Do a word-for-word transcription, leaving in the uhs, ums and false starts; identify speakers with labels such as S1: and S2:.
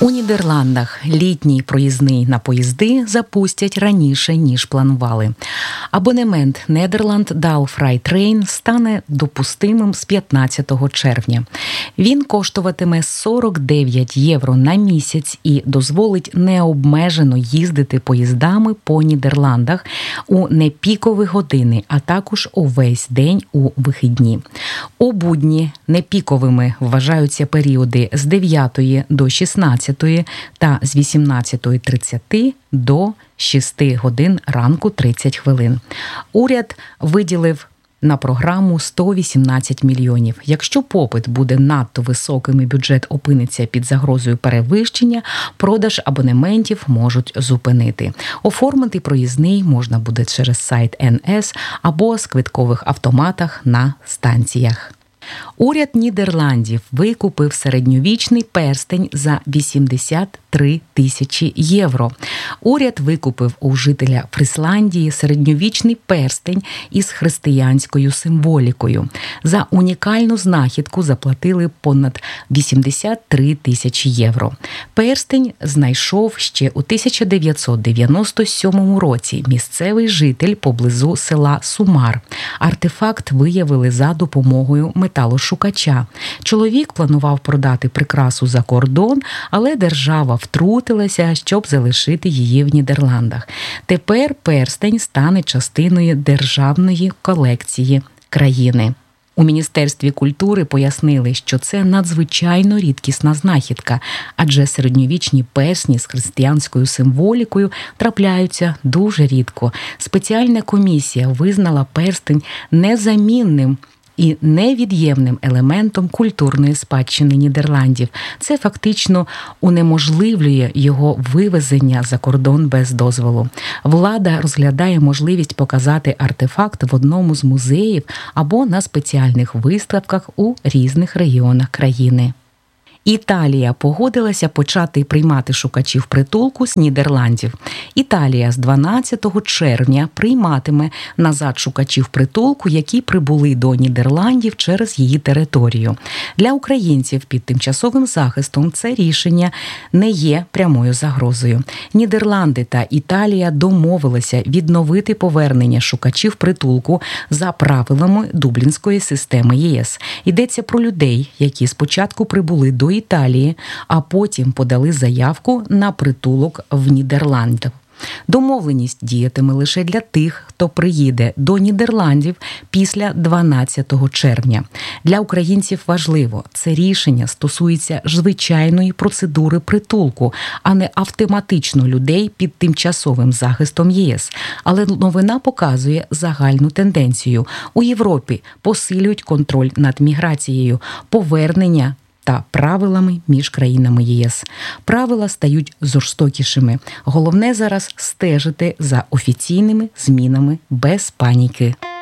S1: У Нідерландах літній проїзний на поїзди запустять раніше, ніж планували. Абонемент Nederland Daalvrij Train стане допустимим з п'ятнадцятого червня. Він коштуватиме сорок дев'ять євро на місяць і дозволить необмежено їздити поїздами по Нідерландах у непікові години, а також увесь день у вихідні. У будні непіковими вважаються періоди з дев'ятої до шістнадцятої та з вісімнадцятої тридцять до шести годин ранку тридцять хвилин. Уряд виділив на програму сто вісімнадцять мільйонів. Якщо попит буде надто високим і бюджет опиниться під загрозою перевищення, продаж абонементів можуть зупинити. Оформити проїзний можна буде через сайт ен ес або з квиткових автоматах на станціях. Уряд Нідерландів викупив середньовічний перстень за вісімдесят три тисячі євро. Уряд викупив у жителя Фрісландії середньовічний перстень із християнською символікою. За унікальну знахідку заплатили понад вісімдесят три тисячі євро. Перстень знайшов ще у тисяча дев'ятсот дев'яносто сьомому році місцевий житель поблизу села Сумар. Артефакт виявили за допомогою металошукача. Чоловік планував продати прикрасу за кордон, але держава втрутилася, щоб залишити її в Нідерландах. Тепер перстень стане частиною державної колекції країни. У Міністерстві культури пояснили, що це надзвичайно рідкісна знахідка, адже середньовічні персні з християнською символікою трапляються дуже рідко. Спеціальна комісія визнала перстень незамінним і невід'ємним елементом культурної спадщини Нідерландів. Це фактично унеможливлює його вивезення за кордон без дозволу. Влада розглядає можливість показати артефакт в одному з музеїв або на спеціальних виставках у різних регіонах країни. Італія погодилася почати приймати шукачів притулку з Нідерландів. Італія з дванадцятого червня прийматиме назад шукачів притулку, які прибули до Нідерландів через її територію. Для українців під тимчасовим захистом це рішення не є прямою загрозою. Нідерланди та Італія домовилися відновити повернення шукачів притулку за правилами Дублінської системи є ес. Йдеться про людей, які спочатку прибули до Італії, а потім подали заявку на притулок в Нідерландах. Домовленість діятиме лише для тих, хто приїде до Нідерландів після дванадцятого червня. Для українців важливо, це рішення стосується звичайної процедури притулку, а не автоматично людей під тимчасовим захистом є ес. Але новина показує загальну тенденцію. У Європі посилюють контроль над міграцією, повернення та правилами між країнами є ес. Правила стають жорстокішими. Головне зараз стежити за офіційними змінами без паніки.